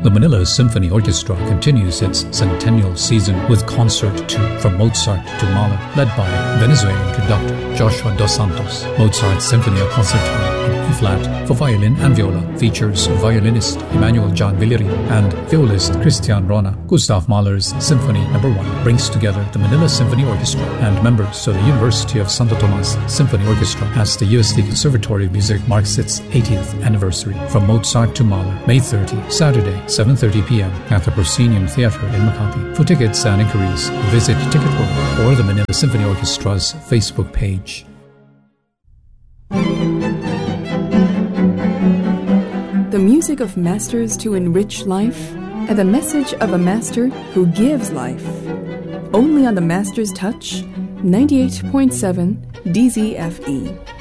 The Manila Symphony Orchestra continues its centennial season with Concert 2 from Mozart to Mahler, led by Venezuelan conductor Joshua Dos Santos. Mozart's Sinfonia Concerto in E-flat for violin and viola features violinist Emmanuel John Villery and violist Christian Rona. Gustav Mahler's Symphony No. 1 brings together the Manila Symphony Orchestra and members of the University of Santo Tomas Symphony Orchestra as the UST Conservatory of Music marks its 80th anniversary. From Mozart to Mahler, May 30, Saturday, 7:30 p.m. at the Proscenium Theatre in Makati. For tickets and inquiries, visit Ticket World or the Manila Symphony Orchestra's Facebook page. The music of masters to enrich life, and the message of a master who gives life. Only on the Master's Touch, 98.7 DZFE.